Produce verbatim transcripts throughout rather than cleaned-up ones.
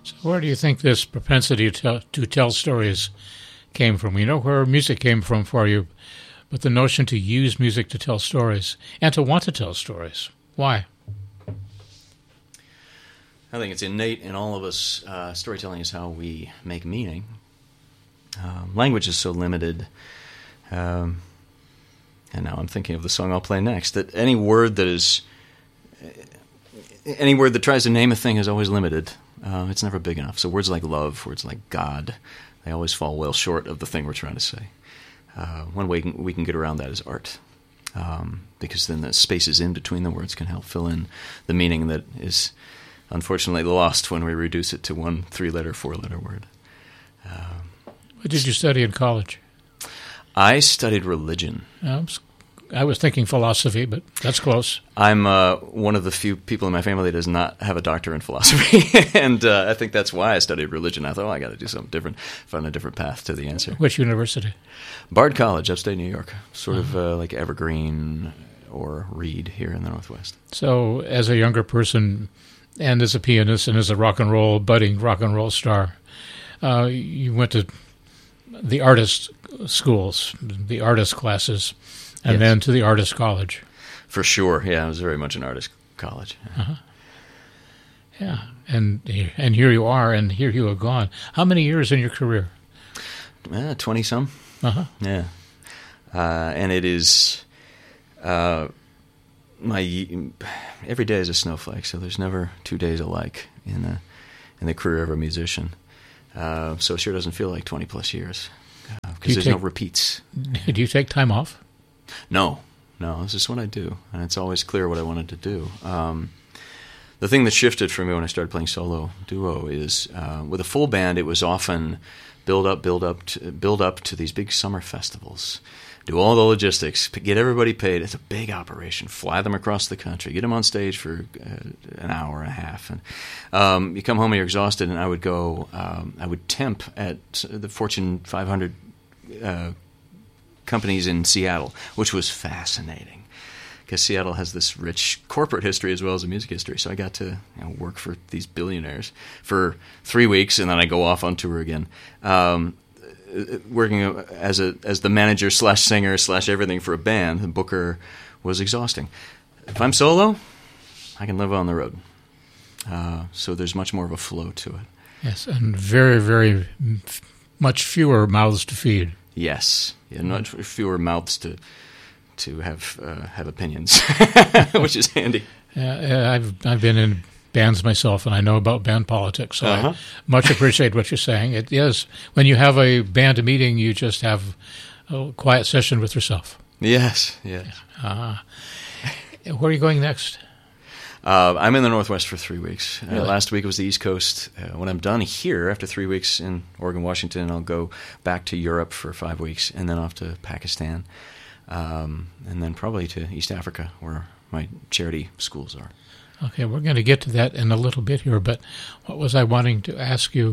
So where do you think this propensity to tell, to tell stories came from? We know where music came from for you, but the notion to use music to tell stories and to want to tell stories. Why? I think it's innate in all of us. Uh, storytelling is how we make meaning. Uh, language is so limited. Um, and now I'm thinking of the song I'll play next, that any word that is, any word that tries to name a thing is always limited. Uh, it's never big enough. So words like love, words like God, they always fall well short of the thing we're trying to say. Uh, one way we can, we can get around that is art. Um, because then the spaces in between the words can help fill in the meaning that is unfortunately lost when we reduce it to one three-letter, four-letter word. Um, what did you study in college? I studied religion. Um, I was thinking philosophy, but that's close. I'm uh, one of the few people in my family that does not have a doctor in philosophy, and uh, I think that's why I studied religion. I thought, oh, I got to do something different, find a different path to the answer. Which university? Bard College, upstate New York, sort uh-huh. of uh, like Evergreen or Reed here in the Northwest. So as a younger person and as a pianist and as a rock and roll, budding rock and roll star, uh, you went to the artist schools, the artist classes, and yes. then to the artist college. For sure, yeah, it was very much an artist college. Yeah, uh-huh. yeah. and and here you are, and here you have gone. How many years in your career? Uh, twenty-some. Uh-huh. Yeah, uh, and it is, uh, my, every day is a snowflake, so there's never two days alike in the, in the career of a musician. Uh, so it sure doesn't feel like twenty-plus years, because uh, there's take, no repeats. Do you take time off? No, no, this is what I do, and it's always clear what I wanted to do. Um, the thing that shifted for me when I started playing solo duo is, uh, with a full band, it was often build up, build up, to, build up to these big summer festivals, do all the logistics, get everybody paid. It's a big operation. Fly them across the country, get them on stage for uh, an hour and a half, and um, you come home and you're exhausted. And I would go, um, I would temp at the Fortune five hundred uh, companies in Seattle, which was fascinating because Seattle has this rich corporate history as well as a music history. So I got to you know, work for these billionaires for three weeks, and then I go off on tour again. Um, working as a as the manager slash singer slash everything for a band, the booker, was exhausting. If I'm solo, I can live on the road. Uh, so there's much more of a flow to it. Yes, and very, very f- much fewer mouths to feed. Yes, yeah, much fewer mouths to to have uh, have opinions, which is handy. Yeah, I've I've been in bands myself, and I know about band politics, so uh-huh. I much appreciate what you're saying. It is, when you have a band meeting, you just have a quiet session with yourself. Yes, yes. Uh, where are you going next? Uh, I'm in the Northwest for three weeks. Really? Uh, last week it was the East Coast. Uh, when I'm done here, after three weeks in Oregon, Washington, I'll go back to Europe for five weeks, and then off to Pakistan, um, and then probably to East Africa, where my charity schools are. Okay, we're going to get to that in a little bit here, but what was I wanting to ask you?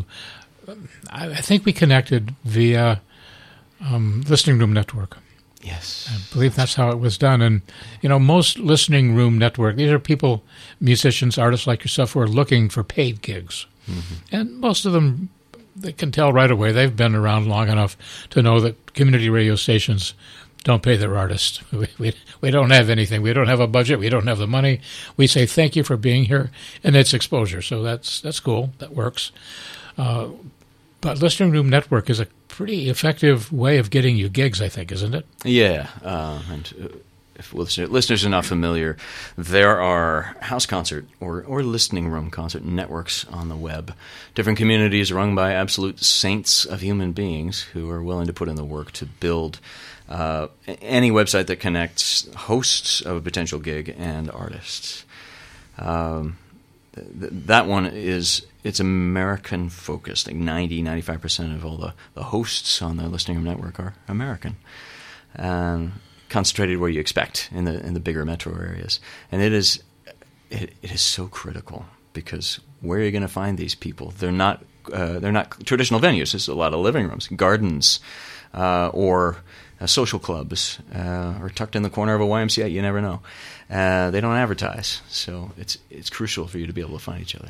I, I think we connected via um, Listening Room Network. Yes. I believe that's how it was done. And, you know, most Listening Room Network, these are people, musicians, artists like yourself, who are looking for paid gigs. Mm-hmm. And most of them, they can tell right away, they've been around long enough to know that community radio stations don't pay their artists. We, we we don't have anything. We don't have a budget. We don't have the money. We say thank you for being here, and it's exposure. So that's that's cool. That works. Uh, but Listening Room Network is a pretty effective way of getting you gigs, I think, isn't it? Yeah. Uh, and if listeners are not familiar, there are house concert or, or listening room concert networks on the web. Different communities run by absolute saints of human beings who are willing to put in the work to build Uh, any website that connects hosts of a potential gig and artists. Um, th- that one is, it's American focused. Like ninety, ninety-five percent of all the, the hosts on the Listening Room Network are American. Um, concentrated where you expect in the in the bigger metro areas. And it is it, it is so critical, because where are you going to find these people? They're not uh, they're not traditional venues. There's a lot of living rooms, gardens, uh, or Uh, social clubs, uh, or tucked in the corner of a Y M C A. You never know. Uh, they don't advertise, so it's it's crucial for you to be able to find each other.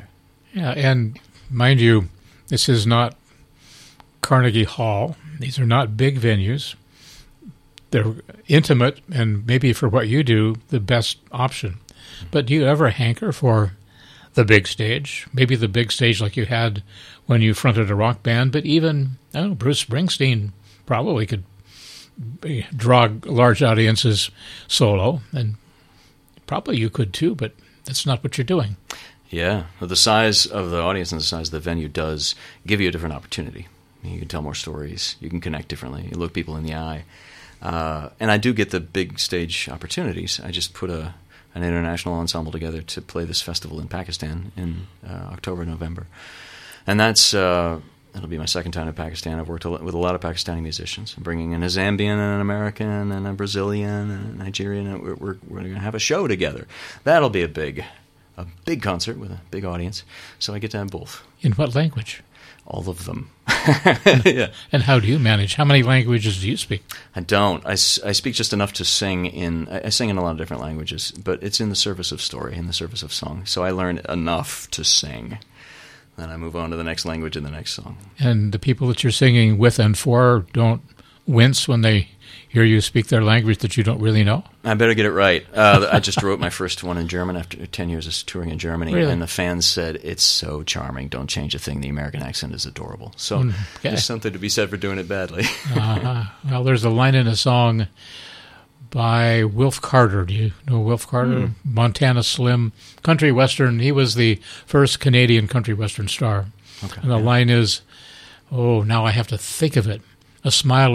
Yeah, and mind you, this is not Carnegie Hall. These are not big venues. They're intimate and maybe for what you do, the best option. But do you ever hanker for the big stage? Maybe the big stage like you had when you fronted a rock band, but even, I don't know, Bruce Springsteen probably could draw large audiences solo, and probably you could too, but that's not what you're doing. Yeah, well, the size of the audience and the size of the venue does give you a different opportunity. You can tell more stories. You can connect differently. You look people in the eye. Uh, and I do get the big stage opportunities. I just put a an international ensemble together to play this festival in Pakistan in uh, October, November. And that's uh, that'll be my second time in Pakistan. I've worked a lot, with a lot of Pakistani musicians. I'm bringing in a Zambian and an American and a Brazilian and a Nigerian. And we're we're, we're going to have a show together. That'll be a big a big concert with a big audience. So I get to have both. In what language? All of them. Yeah. And how do you manage? How many languages do you speak? I don't. I, I speak just enough to sing in. I sing in a lot of different languages, but it's in the service of story, in the service of song. So I learn enough to sing. Then I move on to the next language in the next song. And the people that you're singing with and for don't wince when they hear you speak their language that you don't really know? I better get it right. Uh, I just wrote my first one in German after ten years of touring in Germany, really? And the fans said, it's so charming, don't change a thing, the American accent is adorable. So okay. There's something to be said for doing it badly. uh-huh. Well, there's a line in a song by Wilf Carter. Do you know Wilf Carter? Mm. Montana Slim, country western. He was the first Canadian country western star. Okay. And the yeah. line is, oh, now I have to think of it. A smile